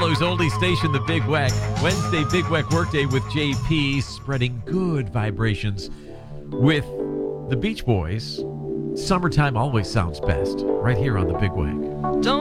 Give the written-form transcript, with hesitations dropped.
Buffalo's oldie station, the Big Weck. Wednesday, Big Weck Workday with JP, spreading good vibrations with the Beach Boys. Summertime always sounds best, right here on the Big Weck. Don't